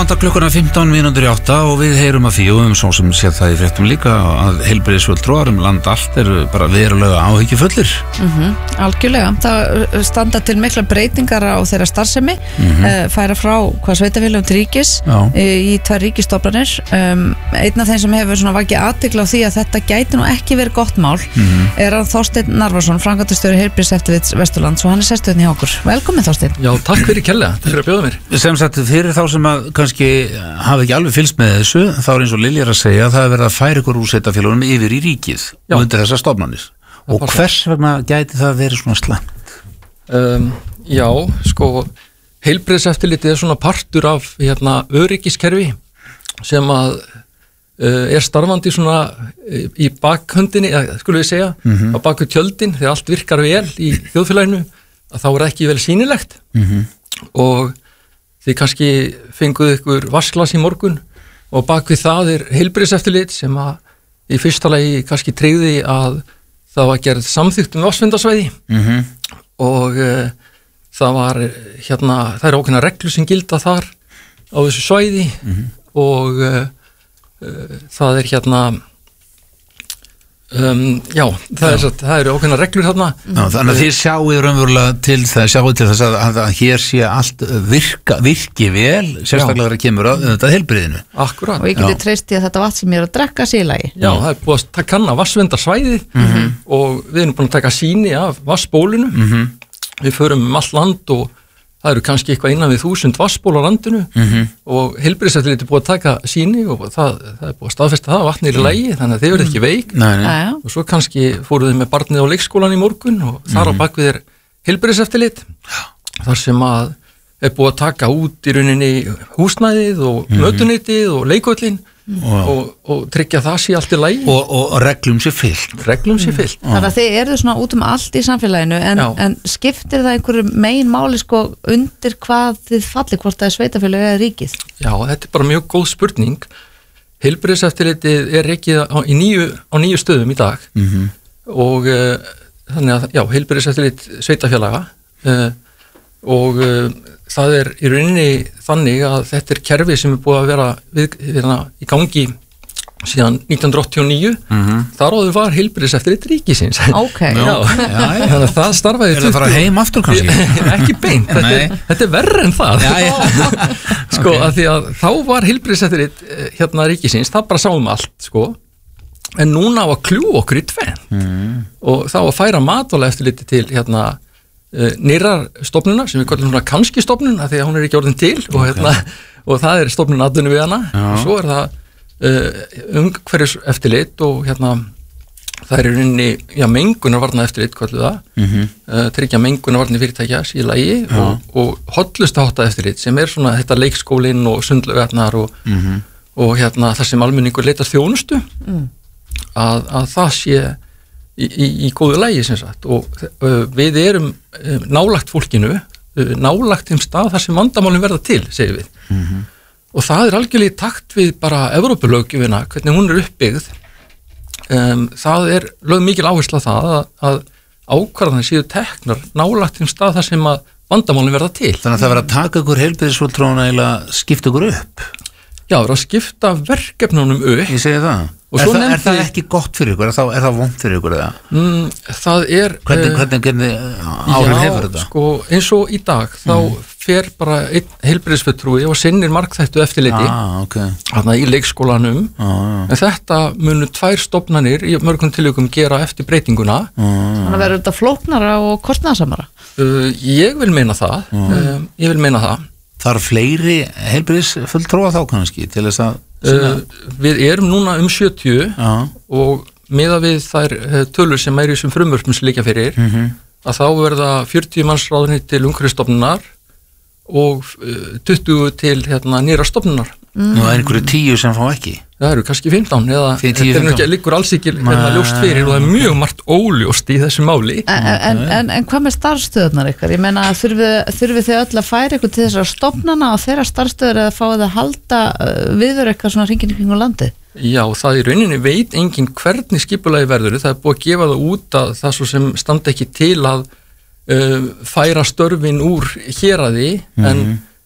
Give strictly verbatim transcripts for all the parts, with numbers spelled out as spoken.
vantar klukkuna fimmtán mínútur í átta og við heyrum að því og um svo sem séð það í fréttum líka að heilbrigðisfulltrúar um land allt eru bara verulega áhyggjufullir. Mm-hmm. Algjörlega, það standa til mikla breytingar á þeirra starfsemi, mm-hmm. uh, færa frá hvað sveitarfélögum til ríkis uh, í tvær ríkisstofnanir. Um, einn af þeim sem hefur svona vakið athygli á því að þetta gæti nú ekki verið gott mál mm-hmm. er að Þorsteinn Narfarsson, framkvæmdastjóri Heilbrigðiseftirlits Vesturlands, og hann er sestur hérna hjá okkur. Velkomin Þorsteinn. Já, takk fyrir kærlega, takk fyrir að bjóða mér. Sem sagt, fyrir þá sem að kannski hafa ekki alveg fylgst með þessu, þá er eins og Lilja er að segja að það er verið að færa ykkur úr sveitarfélögunum yfir í ríkið já. Undir þessar stofnanir. Og það hvers vegna gæti það verið svona slæmt? Um, já, sko, heilbrigðiseftirlitið er svona partur af hérna, öryggiskerfi sem að uh, er starfandi svona í bakhöndinni, eða skulum við segja, mm-hmm. á baku tjöldin, þegar allt virkar vel í þjóðfélaginu, að þá er ekki vel sýnilegt mm-hmm. og þið kannski fenguð ykkur vasklas í morgun og bak við það er heilbrigðiseftirlit sem að í fyrsta lagi kannski tryggði að það var gerð samþykkt um vatnsverndarsvæði mm-hmm. og uh, það var hérna, það er ákveðna reglur sem gilda þar á þessu svæði mm-hmm. og uh, uh, það er hérna Um, já, það, er, það eru ákveðna reglur þarna. Já, þannig að þið sjáuð raunverulega til þess, sjáuð til þess að, að, að hér sé allt virka, virki vel, sérstaklega þegar kemur að þetta heilbrigðinu. Akkurat. Og ég geti treyst í að þetta vatn sem ég er að drekka sé í lagi. Já, það er búið að kanna vatnsverndarsvæðið mm-hmm. og við erum búin að taka sýni af vatnsbólinu. Mm-hmm. Við förum um allt land og það eru kannski eitthvað innan við þúsund vatnsból á landinu mm-hmm. og heilbrigðiseftirlitið er búið að taka sýni og það, það er búið að staðfesta það, vatnið er í lagi, þannig að þið verið ekki veik. Nei, nei. Og svo kannski fóruð þið með barnið á leikskólan í morgun og þar mm-hmm. á bakvið er heilbrigðiseftirlit, þar sem að er búið að taka út í rauninni húsnæðið og mm-hmm. mötuneytið og leikvöllin mm-hmm. og, og tryggja það sé allt í lagi. Og, og reglum sé fyllt. Reglum sé fyllt. Mm. Þannig að þið eru svona út um allt í samfélaginu, en, en skiptir það einhverju megin máli sko undir hvað þið falli, hvort það er sveitarfélag eða ríkið? Já, þetta er bara mjög góð spurning. Heilbrigðiseftirlitið er rekið á, í níu, á níu stöðum í dag mm-hmm. og uh, þannig að, já, heilbrigðiseftirlit sveitarfélaga uh, og uh, það er í rauninni þannig að þetta er kerfi sem er búið að vera við, við, í gangi síðan nítján hundruð áttatíu og níu mm-hmm. þar áður var heilbrigðiseftirlit ríkisins. Ok. Já, já, já. Þannig að það starfaði... Er það fara heim aftur kannski? Ekki beint, þetta er, þetta er verra en það. Já, já. Sko, okay. Að því að þá var heilbrigðiseftirlit hérna ríkisins, það bara sáum allt, sko, en núna á að kljúa okkur í tvenn mm. og þá að færa matvælaeftirliti til hérna nýrar stofnuna sem við kallum svona kannski stofnun af því að hún er ekki orðin til og, okay. hérna, og það er stofnun atvinnuveganna og svo er það uh, umhverfiseftirlit og hérna það er í rauninni, já, mengunarvarna eftirlit kallum það, mm-hmm. uh, tryggja mengunarvarni fyrirtækja í lagi og, og hollustuhátta eftirlit sem er svona þetta leikskólinn og sundlaugarnar og, mm-hmm. og hérna það sem almenningur leitar þjónustu mm. að, að það sé Í, í, í góðu lagi sem sagt og uh, við erum uh, nálagt fólkinu uh, nálagt þeim stað þar sem vandamálin verða til, segir við mm-hmm. og það er algjörlega í takt við bara Evrópulöggjöfina, hvernig hún er uppbyggð um, það er lögð mikil áhersla það að, að ákvarðanir séu teknar nálagt þeim stað þar sem að vandamálin verða til. Þannig að það verða að taka ykkur heilbrigðisfulltrúana eða skipta ykkur upp? Já, það verða að skipta verkefnunum upp. Ég segi það. Er, það, er það ekki gott fyrir ykkur? Er það, er það vont fyrir ykkur? Mm, það er... Hvernig, hvernig, hvernig áhrif hefur þetta? Já, sko, eins og í dag, þá mm. fer bara einn heilbrigðisfulltrúi og sinnir margþættu eftirliti ah, okay. þarna í leikskólanum. Ah, en þetta munu tvær stofnanir í mörgum tilvikum gera eftir breytinguna. Ah. Þannig að verður þetta flóknara og kostnaðarsamara? Uh, ég vil meina það. Ah. Uh, ég vil meina það. Þarf fleiri heilbrigðisfulltrúa þá kannski til þess að Uh, við erum núna um sjötíu uh-huh. og miða við þær uh, tölur sem er í þessum frumvörpum sem liggja fyrir uh-huh. að þá verða fjörutíu manns ráðinni til umhverfisstofnunar og uh, tuttugu til hérna, nýra stofnunar. Mm. Nú er einhverju tíu sem fá ekki? Það eru kannski fimmtán eða þetta er ekki, liggur alls ekki hérna, ljóst fyrir og það er mjög margt óljóst í þessu máli. En, en, en, en hvað með starfsstöðunar ykkar? Ég meina þurfið þurfi þið öll að færa ykkur til þessar stofnana og þeirra starfsstöður eða fáið að halda viður eitthvað svona hringinn í kringum landið? Já, það í rauninni veit enginn hvernig skipulagi verður. Það er búið að gefa það út að það svo sem standi ekki til að uh, færa störfin úr héraði mm-hmm. en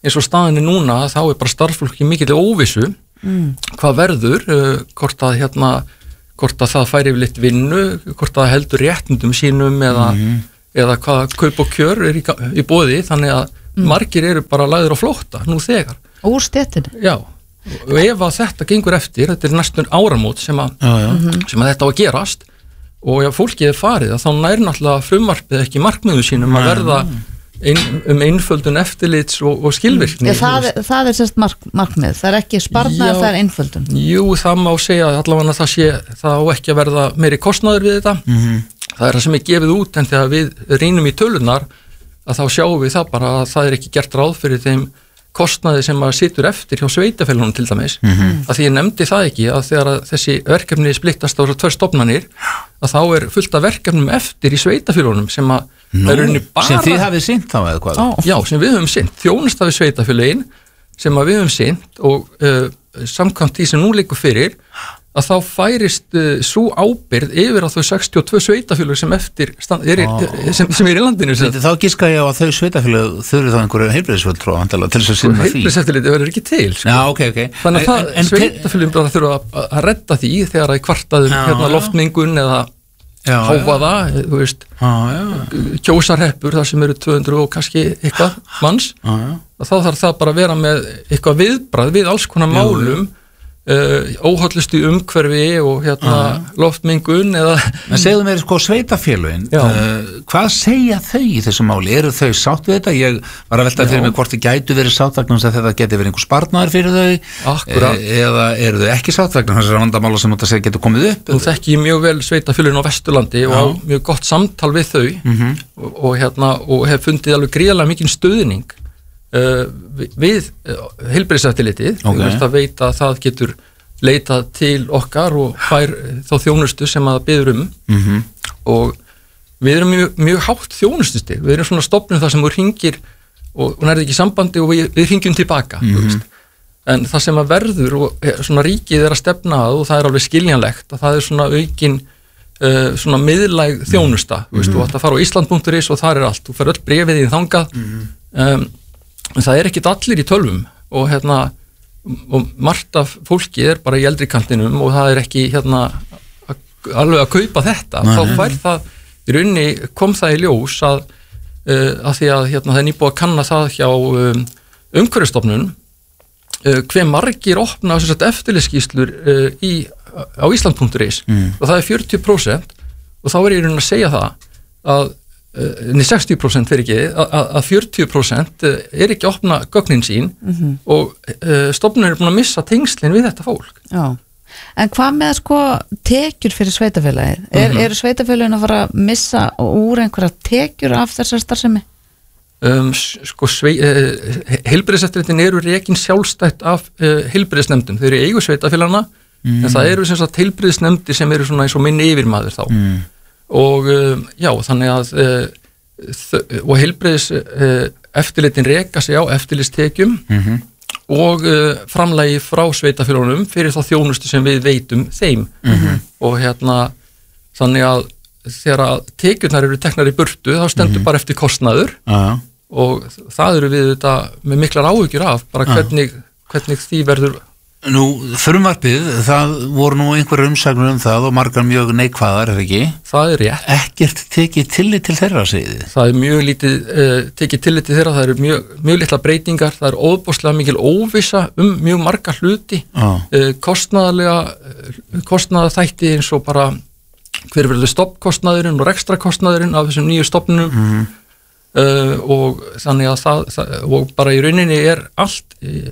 eins og staðinni núna þá er bara starffólki mikill óvissu mm. hvað verður uh, hvort að hérna hvort að það færi yfirleitt vinnu, hvort að það heldur réttindum sínum eða, mm. eða hvað kaup og kjör er í, í boði, þannig að mm. margir eru bara lagður á flótta nú þegar. Úr stéttinni? Já, og ef að þetta gengur eftir, þetta er næstum áramót sem að, já, já. Sem að þetta á að gerast og ef fólkið er farið þá nær náttúrulega frumvarpið ekki markmiðu sínum að verða ein, um einföldun eftirlits og, og skilvirkni. Ja, það, er, það er sérst mark, markmið, það er ekki sparnaður, það er einföldun. Jú, það má segja allavega það sé, það á ekki að verða meiri kostnaður við þetta. Mm-hmm. Það er það sem er gefið út en þegar við rýnum í tölunar að þá sjáum við það bara að það er ekki gert ráð fyrir þeim kostnaði sem að situr eftir hjá sveitafélunum til dæmis, mm-hmm. að því ég nefndi það ekki að þegar að þessi verkefni splittast á þessar tvær stofnanir, að þá er fullt af verkefnum eftir í sveitafélunum sem að Nú, bara, sem þið hafið sinnt þá eða hvað? Ó. Já, sem við höfum sinnt, þjónusta við sveitafélögin sem að við höfum sinnt og uh, samkvæmt því sem nú liggur fyrir að þá færist uh, svo ábyrgð yfir á þau sextíu og tvö sveitafélög sem eftir stand, er, sem, sem er í landinu. Þetta, þá giska ég á að þau sveitafélög þurfi þá einhverju heilbrigðisfulltrúa til þess að sinna því. Heilbrigðiseftirlitið verður ekki til. Sko. Já, ok, ok. Þannig að sveitafélögin bara þurfa að, að redda því þegar það er kvartaðum hérna loftmengun eða Já, háfaða, já. Þú veist já, kjósarheppur þar sem eru tvö hundruð og kannski eitthvað manns já, já. Þá þarf það bara að vera með eitthvað viðbrað við alls konar málum uh, óhollustu umhverfi og hérna loftmengun eða en segðu mér sko sveitafélögin uh, hvað segja þau í þessu máli, eru þau sátt við þetta? Ég var að velta fyrir mig hvort þið gætu verið sátt vegna þess að þetta geti verið einhver sparnaður fyrir þau Akkurat. E eða eru þau ekki sátt vegna þessar vandamála sem þetta segja getur komið upp? Nú þekki ég mjög vel sveitafélögin á Vesturlandi og á mjög gott samtal við þau mm-hmm. og, og hérna og hef fundið alveg gríðarlega mikinn stuðning uh, við uh, heilbrigðiseftirlitið okay. að veita að það getur leitað til okkar og fær þá þjónustu sem að biður um mm-hmm. og við erum mjög, mjög hátt þjónustustig, við erum svona stofnum það sem þú hringir og, og nærði ekki sambandi og við, við hringjum tilbaka mm-hmm. en það sem að verður og svona ríkið er að stefna að og það er alveg skiljanlegt að það er svona aukin uh, svona miðlæg þjónusta mm-hmm. veist, þú ætti að fara á Ísland punktur is og þar er allt, þú fer öll bréfið í þangað mm-hmm. um, en það er ekkit allir í tölvum og hérna og margt af fólki er bara í eldri kantinum og það er ekki hérna alveg að kaupa þetta Nei. Þá fær það í rauninni kom það í ljós að, uh, að því að hérna, það er nýbúið að kanna það hjá um, umhverfisstofnun uh, hve margir opna eftirlitsskýrslur uh, í, á Ísland punktur is mm. og það er fjörutíu prósent og þá er ég í rauninni að segja það að uh, sextíu prósent fyrir ekki að, að fjörutíu prósent er ekki að opna gögnin sín mm-hmm. og uh, stofnun er búin að missa tengslin við þetta fólk. Já. En hvað með sko tekjur fyrir sveitafélagið? Er, mm-hmm. eru sveitafélagin að fara að missa úr einhverja tekjur af þessar starfsemi? Um, sko svei, uh, heilbrigðiseftirlitin eru rekin sjálfstætt af uh, heilbrigðisnefndum. Þeir eru eigu sveitafélagana mm. en það eru sem sagt heilbrigðisnefndir sem eru svona eins og minni yfirmaður þá. Mm. Og uh, já, þannig að uh, og heilbrigðis uh, eftirlitin reka sig á eftirlitstekjum mm-hmm. og uh, framlagi frá sveitafélögunum fyrir þá þjónustu sem við veitum þeim mm-hmm. og hérna þannig að þegar að tekjurnar eru teknar í burtu þá stendur mm-hmm. bara eftir kostnaður uh-huh. og það eru við þetta með miklar áhyggjur af bara hvernig, uh-huh. hvernig því verður. Nú, frumvarpið, það voru nú einhverjar umsagnir um það og margar mjög neikvæðar, er ekki? Það er rétt. Ekkert tekið tillit til þeirra, segið þið? Það er mjög lítið uh, tekið tillit til þeirra, það eru mjög, mjög litla breytingar, það er óbúslega mikil óvissa um mjög marga hluti, ah. uh, kostnaðarlega, uh, kostnaðarþætti eins og bara hver verður stoppkostnaðurinn og rekstrakostnaðurinn af þessum nýju stofnunum mm-hmm. uh, og þannig að það, það, og bara í rauninni er allt... Uh,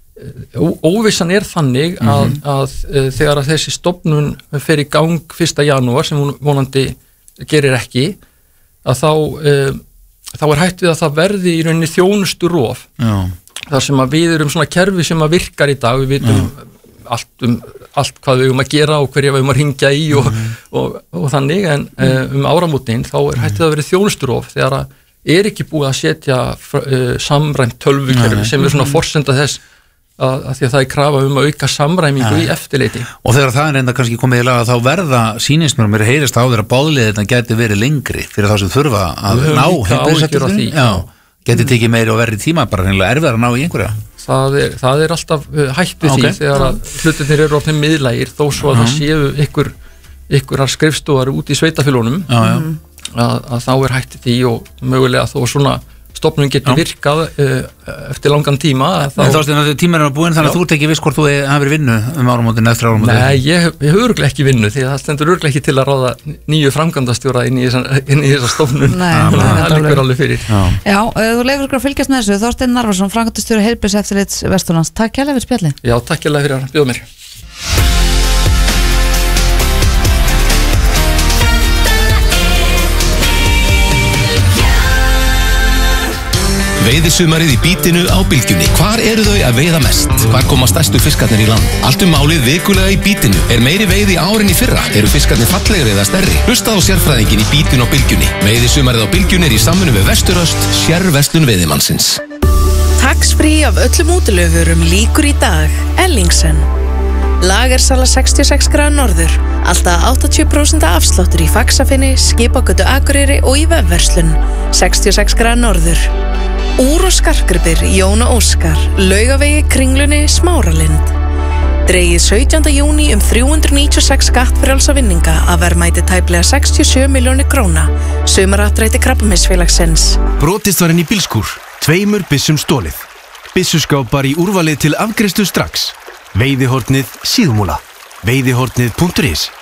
Óvissan er þannig að, mm-hmm. að, að þegar að þessi stofnun fer í gang fyrsta janúar sem hún vonandi gerir ekki að þá, e, þá er hætt við að það verði í rauninni þjónustu rof þar sem að við erum svona kerfi sem að virkar í dag, við vitum allt, um, allt hvað við um að gera og hverja við um að hringja í og, mm-hmm. og, og, og þannig en e, um áramótin þá er hætt við að verði þjónustu rof þegar að er ekki búið að setja e, samræmt tölvukerfi sem er svona forsenda þess Að, að því að það er krafa um að auka samræmingu ja. Í eftirliti. Og þegar það er reynda kannski komið í lag að þá verða sýnist mér mér heyrist á þeirra báðlið þetta geti verið lengri fyrir þá sem þurfa að ná heilbrigðiseftirlitinu. Já, Geti tekið meiri og verri tíma, bara hreinlega erfiðar að ná í einhverja. Það er, það er alltaf hætt við okay. því þegar að hlutirnir eru orðnir miðlægir þó svo að uh-huh. það séu ykkur ykkur skrifstofar út í sveitafélunum uh-huh. að, að þá er hætt því og mögulega þó svona stofnun getur virkað uh, eftir langan tíma. Þá... En þá stundum að tímar er búinn þannig að þú ert ekki viss hvort þú hafir vinnu um áramótin eftir áramótin. Nei, ég hef örgulega ekki vinnu því að það stendur örgulega ekki til að ráða nýju framkvæmdastjóra inn í þessa stofnun. Nei, það liggur alveg fyrir. Já, Já þú leifur ykkur að fylgjast með þessu. Þorsteinn Narfarsson, framkvæmdastjóri Heilbrigðiseftirlits Vesturlands. Takk kærlega fyrir spjallið. Já, takk kærlega fyrir að bjóða mér. Veiðisumarið í Bítinu á Bylgjunni. Hvar eru þau að veiða mest? Hvar koma stærstu fiskarnir í land? Allt um málið vikulega í Bítinu. Er meiri veiði árin í fyrra? Eru fiskarnir fallegri eða stærri? Hlustað á sérfræðingin í Bítinu á Bylgjunni. Veiðisumarið á Bylgjunni er í samvinnu við Vesturöst, sérverslun veiðimannsins. Tax-free af öllum útilegurum líkur í dag. Ellingsen. Lagersala sextíu og sex gráður norður. Alltaf áttatíu prósent afsláttur í Faxafinni, Skipagötu Akureyri og í vefverslun. sextíu og sex gráður norður. Úr og skarkribir, Jón og Óskar, Laugavegi, Kringlunni, Smáralind. Dregið sautjánda júní um þrjú hundruð níutíu og sex skattfrjálsa vinninga að verðmæti tæplega sextíu og sjö milljónir króna. Sumarappdrætti Krabbameinsfélagsins. Brotist var inn í bílskúr, tveimur byssum stólið. Byssuskápar í úrvalið til afgreiðslu strax. Veiðihornið Síðumúla. veiðihornið punktur is